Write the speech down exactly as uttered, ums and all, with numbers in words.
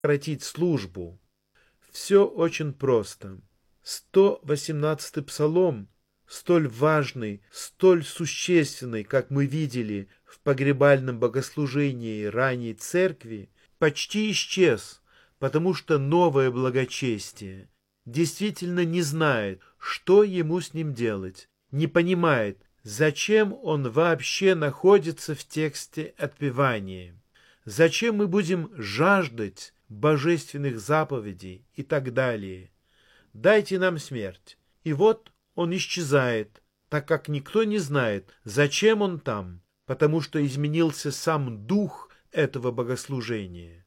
прекратить службу? Все очень просто. сто восемнадцатый псалом, столь важный, столь существенный, как мы видели в погребальном богослужении ранней церкви, почти исчез, потому что новое благочестие действительно не знает, что ему с ним делать, не понимает, зачем он вообще находится в тексте отпевания, зачем мы будем жаждать божественных заповедей и так далее. Дайте нам смерть. И вот он исчезает, так как никто не знает, зачем он там, потому что изменился сам дух этого богослужения.